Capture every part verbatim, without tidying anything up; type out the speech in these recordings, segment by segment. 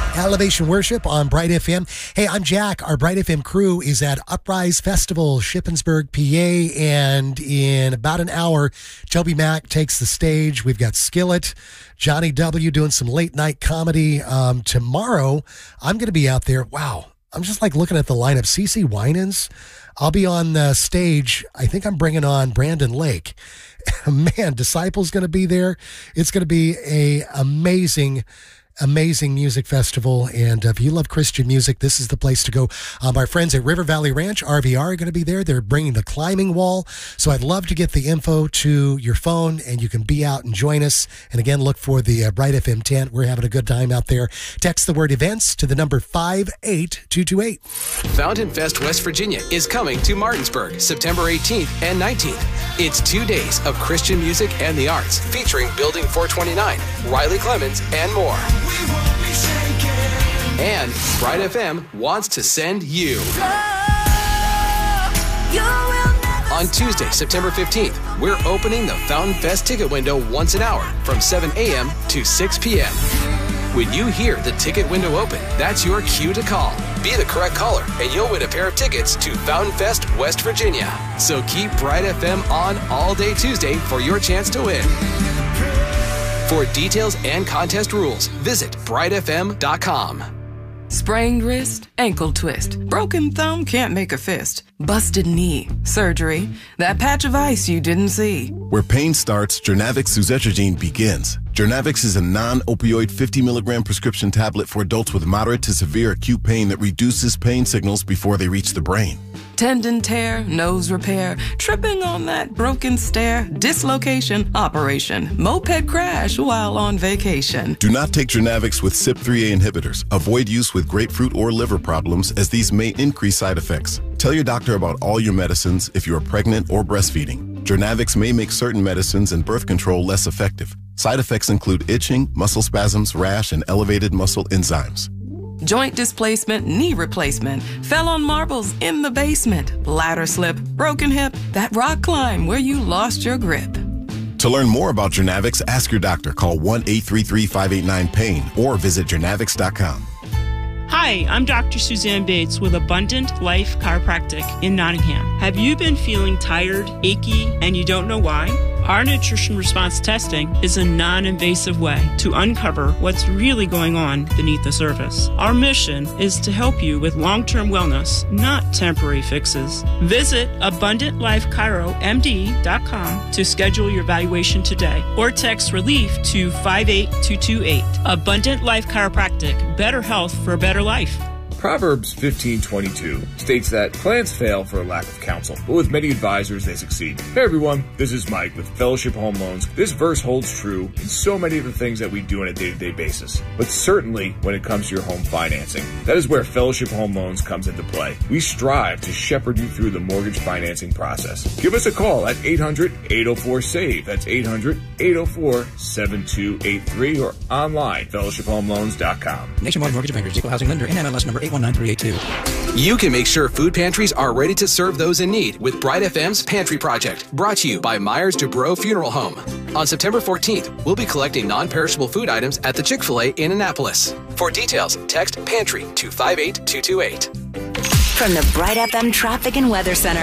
Elevation Worship on Bright F M. Hey, I'm Jack. Our Bright F M crew is at Uprise Festival, Shippensburg, P A, and in about an hour, Toby Mac takes the stage. We've got Skillet, Johnny W. doing some late night comedy. Um, tomorrow, I'm going to be out there. Wow. I'm just like looking at the lineup. CeCe Winans. I'll be on the stage. I think I'm bringing on Brandon Lake. Man, Disciple's going to be there. It's going to be a amazing Amazing music festival, and if you love Christian music, this is the place to go. Um, our friends at River Valley Ranch, R V R, are going to be there. They're bringing the climbing wall, so I'd love to get the info to your phone, and you can be out and join us. And again, look for the uh, Bright F M tent. We're having a good time out there. Text the word events to the number five eight two two eight. Fountain Fest West Virginia is coming to Martinsburg September eighteenth and nineteenth. It's two days of Christian music and the arts, featuring Building four twenty-nine, Riley Clemens, and more. And Bright F M wants to send you. On Tuesday, September fifteenth, we're opening the Fountain Fest ticket window once an hour from seven a.m. to six p.m. When you hear the ticket window open, that's your cue to call. Be the correct caller, and you'll win a pair of tickets to Fountain Fest West Virginia. So keep Bright F M on all day Tuesday for your chance to win. For details and contest rules, visit bright f m dot com. Sprained wrist, ankle twist, broken thumb, can't make a fist, busted knee, surgery, that patch of ice you didn't see. Where pain starts, Jernavix suzetrigine begins. Jernavix is a non-opioid fifty milligram prescription tablet for adults with moderate to severe acute pain that reduces pain signals before they reach the brain. Tendon tear, nose repair, tripping on that broken stair, dislocation, operation, moped crash while on vacation. Do not take Jernavix with C Y P three A inhibitors. Avoid use with grapefruit or liver problems, as these may increase side effects. Tell your doctor about all your medicines if you are pregnant or breastfeeding. Jernavix may make certain medicines and birth control less effective. Side effects include itching, muscle spasms, rash, and elevated muscle enzymes. Joint displacement, knee replacement, fell on marbles in the basement, ladder slip, broken hip, that rock climb where you lost your grip. To learn more about Jernavix, ask your doctor. Call one eight three three, five eight nine, pain or visit jernavix dot com. Hi, I'm Doctor Suzanne Bates with Abundant Life Chiropractic in Nottingham. Have you been feeling tired, achy, and you don't know why? Our nutrition response testing is a non-invasive way to uncover what's really going on beneath the surface. Our mission is to help you with long-term wellness, not temporary fixes. Visit abundant life chiro m d dot com to schedule your evaluation today, or text RELIEF to five eight two two eight. Abundant Life Chiropractic, better health for a better life. Proverbs fifteen twenty-two states that plans fail for a lack of counsel, but with many advisors they succeed. Hey everyone, this is Mike with Fellowship Home Loans. This verse holds true in so many of the things that we do on a day-to-day basis, but certainly when it comes to your home financing. That is where Fellowship Home Loans comes into play. We strive to shepherd you through the mortgage financing process. Give us a call at eight hundred, eight oh four, S A V E. That's eight hundred, eight oh four, seven two eight three or online, fellowship home loans dot com. Nationwide Mortgage Bankers, Equal Housing Lender, N M L S number eight one nine three eight two. You can make sure food pantries are ready to serve those in need with Bright F M's Pantry Project, brought to you by Myers Dubrow Funeral Home. On September fourteenth, we'll be collecting non-perishable food items at the Chick-fil-A in Annapolis. For details, text PANTRY to five eight two two eight. From the Bright F M Traffic and Weather Center.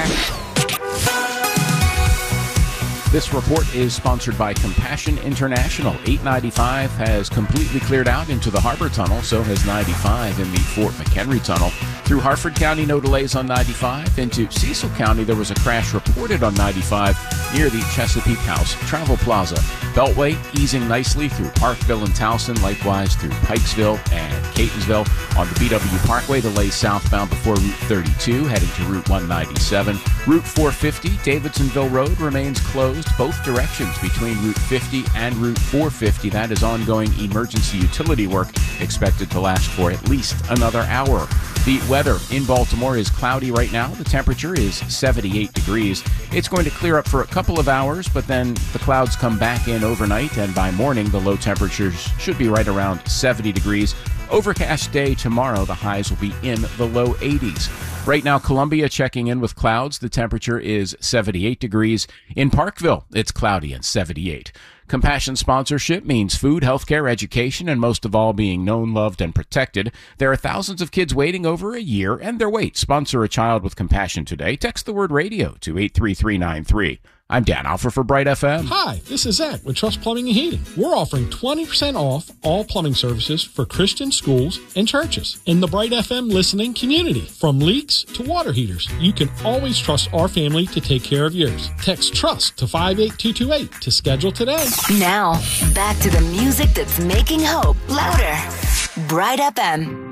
This report is sponsored by Compassion International. eight ninety-five has completely cleared out into the Harbor Tunnel, so has ninety-five in the Fort McHenry Tunnel. Through Hartford County, no delays on ninety-five. Into Cecil County, there was a crash reported on ninety-five near the Chesapeake House Travel Plaza. Beltway easing nicely through Parkville and Towson, likewise through Pikesville and Catonsville. On the B W Parkway, delays southbound before Route thirty-two, heading to Route one ninety-seven. Route four fifty, Davidsonville Road remains closed both directions between Route fifty and Route four fifty. That is ongoing emergency utility work expected to last for at least another hour. The weather in Baltimore is cloudy right now. The temperature is seventy-eight degrees. It's going to clear up for a couple of hours, but then the clouds come back in overnight, and by morning the low temperatures should be right around seventy degrees. Overcast day tomorrow. The highs will be in the low eighties. Right now, Columbia checking in with clouds. The temperature is seventy-eight degrees. In Parkville, it's cloudy and seventy-eight. Compassion sponsorship means food, healthcare, education, and most of all, being known, loved, and protected. There are thousands of kids waiting over a year and their wait. Sponsor a child with compassion today. Text the word radio to eight three three nine three. I'm Dan Alfer for Bright F M. Hi, this is Zach with Trust Plumbing and Heating. We're offering twenty percent off all plumbing services for Christian schools and churches in the Bright F M listening community. From leaks to water heaters, you can always trust our family to take care of yours. Text TRUST to five eight two two eight to schedule today. Now, back to the music that's making hope louder. Bright F M.